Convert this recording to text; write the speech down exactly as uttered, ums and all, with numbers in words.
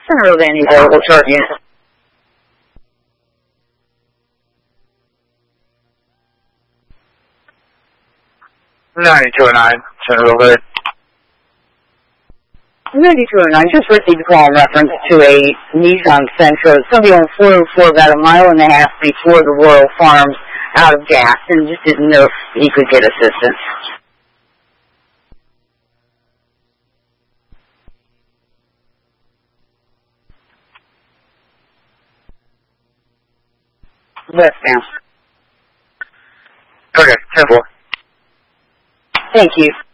Center of any available charging. ninety-two oh nine, Centerville Hood. ninety-two oh nine, just received a call in reference to a Nissan Sentra. It's going to be on four oh four about a mile and a half before the Royal Farms, out of gas, and just didn't know if he could get assistance. Westbound. Okay, ten four. Thank you.